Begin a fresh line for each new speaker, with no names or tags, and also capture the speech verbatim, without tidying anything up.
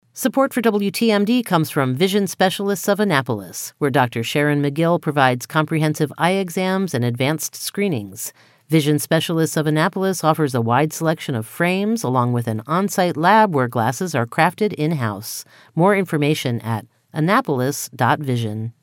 Support for W T M D comes from Vision Specialists of Annapolis, where Doctor Sharon McGill provides comprehensive eye exams and advanced screenings. Vision Specialists of Annapolis offers a wide selection of frames along with an on-site lab where glasses are crafted in-house. More information at annapolis dot vision.